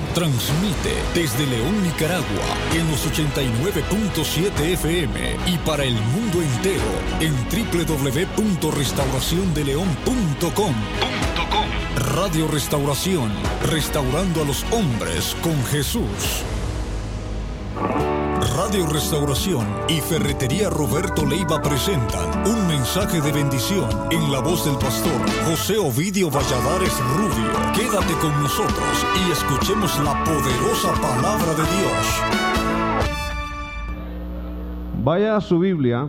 Transmite desde León, Nicaragua, en los 89.7 FM y para el mundo entero en www.restauraciondeleon.com. Radio Restauración, restaurando a los hombres con Jesús. Radio Restauración y Ferretería Roberto Leiva presentan un mensaje de bendición en la voz del pastor José Ovidio Valladares Rubio. Quédate con nosotros y escuchemos la poderosa palabra de Dios. Vaya a su Biblia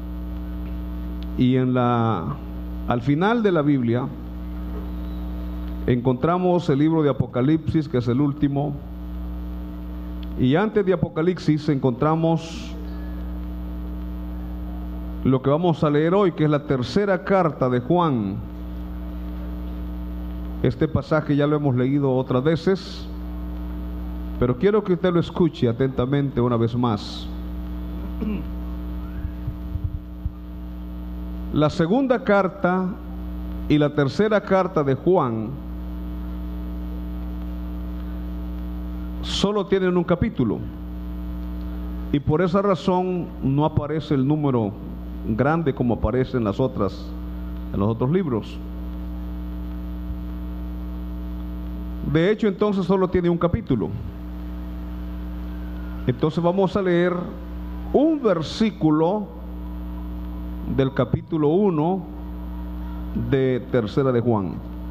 y al final de la Biblia encontramos el libro de Apocalipsis, que es el último. Y antes de Apocalipsis encontramos lo que vamos a leer hoy, que es la tercera carta de Juan. Este pasaje ya lo hemos leído otras veces, pero quiero que usted lo escuche atentamente una vez más. La segunda carta y la tercera carta de Juan solo tienen un capítulo, y por esa razón no aparece el número grande como aparece en los otros libros. De hecho, entonces solo tiene un capítulo. Entonces vamos a leer un versículo del capítulo 1 de tercera de Juan.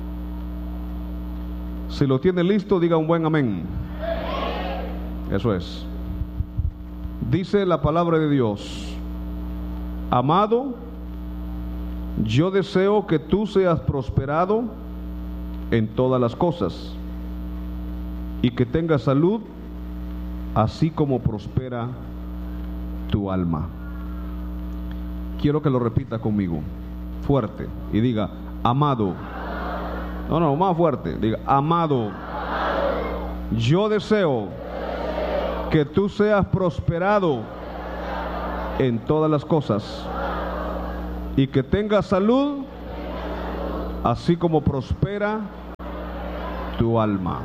Si lo tiene listo, diga un buen amén. Eso es. Dice la palabra de Dios: amado, yo deseo que tú seas prosperado en todas las cosas y que tengas salud, así como prospera tu alma. Quiero que lo repita conmigo, fuerte, y diga: amado. No, más fuerte. Diga: amado, yo deseo que tú seas prosperado en todas las cosas y que tengas salud, así como prospera tu alma.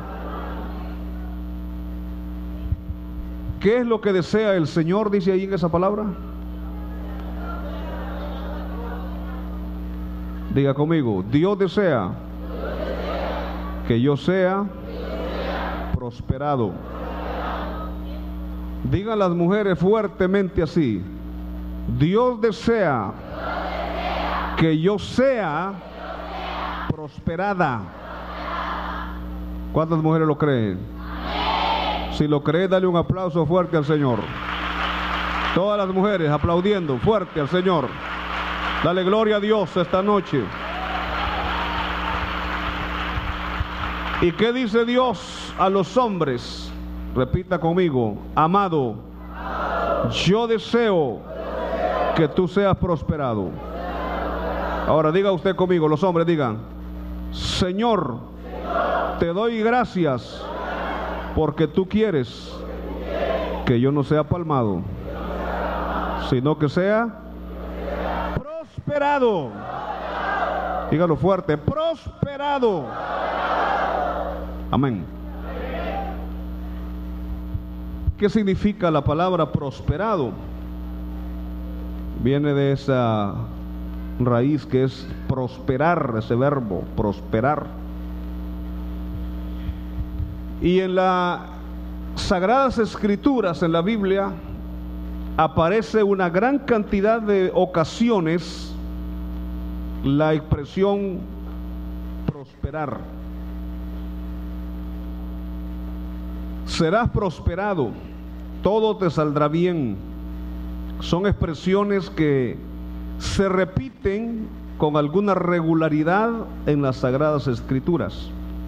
¿Qué es lo que desea el Señor? Dice ahí en esa palabra. Diga conmigo: Dios desea que yo sea prosperado. Digan las mujeres fuertemente así: Dios desea que yo sea prosperada. ¿Cuántas mujeres lo creen? Si lo cree, dale un aplauso fuerte al Señor. Todas las mujeres aplaudiendo fuerte al Señor. Dale gloria a Dios esta noche. ¿Y qué dice Dios a los hombres? Repita conmigo: amado, yo deseo que tú seas prosperado. Ahora diga usted conmigo, los hombres digan: Señor, te doy gracias porque tú quieres que yo no sea palmado, sino que sea prosperado. Dígalo fuerte: prosperado. Amén. ¿Qué significa la palabra prosperado? Viene de esa raíz que es prosperar, ese verbo, prosperar. Y en las Sagradas Escrituras, en la Biblia, aparece una gran cantidad de ocasiones la expresión prosperar. Serás prosperado, todo te saldrá bien. Son expresiones que se repiten con alguna regularidad en las Sagradas Escrituras.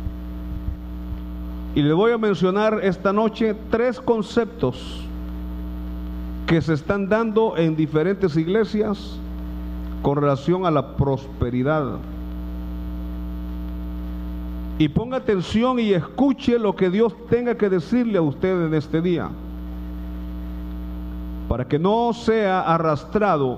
Y le voy a mencionar esta noche 3 conceptos que se están dando en diferentes iglesias con relación a la prosperidad. Y ponga atención y escuche lo que Dios tenga que decirle a usted en este día, para que no sea arrastrado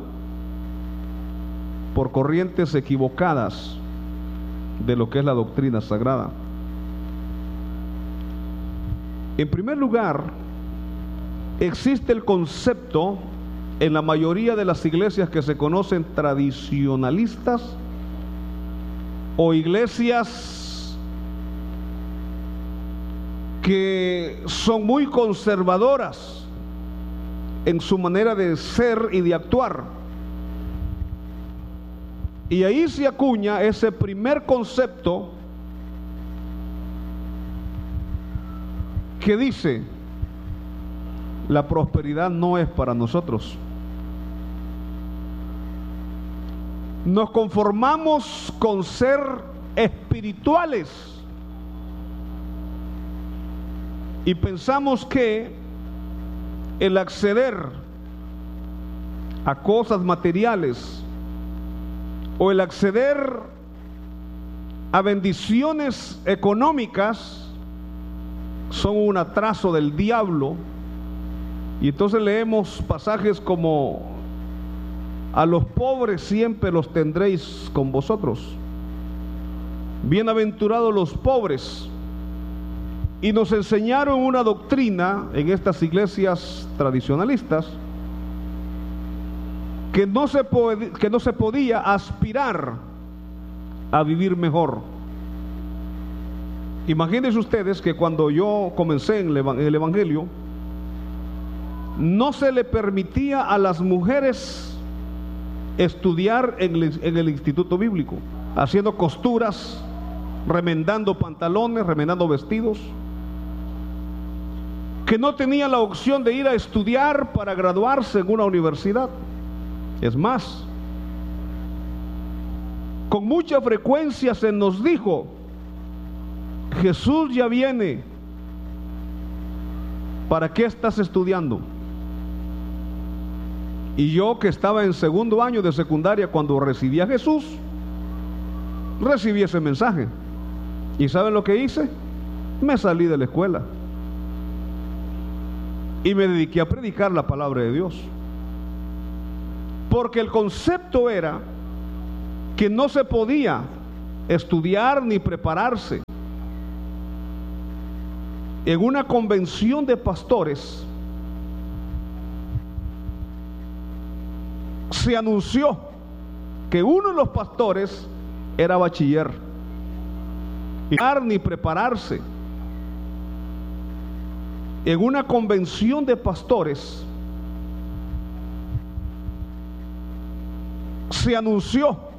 por corrientes equivocadas de lo que es la doctrina sagrada. En primer lugar, existe el concepto en la mayoría de las iglesias que se conocen tradicionalistas o iglesias que son muy conservadoras en su manera de ser y de actuar. Y ahí se acuña ese primer concepto que dice: la prosperidad no es para nosotros. Nos conformamos con ser espirituales y pensamos que el acceder a cosas materiales o el acceder a bendiciones económicas son un atraso del diablo. Y entonces leemos pasajes como: a los pobres siempre los tendréis con vosotros, bienaventurados los pobres. Y nos enseñaron una doctrina en estas iglesias tradicionalistas que no se podía aspirar a vivir mejor. Imagínense ustedes que cuando yo comencé en el Evangelio, no se le permitía a las mujeres estudiar en el instituto bíblico, haciendo costuras, remendando pantalones, remendando vestidos, que no tenía la opción de ir a estudiar para graduarse en una universidad. Es más, con mucha frecuencia se nos dijo: Jesús ya viene, ¿para qué estás estudiando? Y yo, que estaba en segundo año de secundaria cuando recibí a Jesús, recibí ese mensaje. ¿Y saben lo que hice? Me salí de la escuela y me dediqué a predicar la palabra de Dios, porque el concepto era que no se podía estudiar ni prepararse. En una convención de pastores se anunció que uno de los pastores era bachiller, ni prepararse. En una convención de pastores se anunció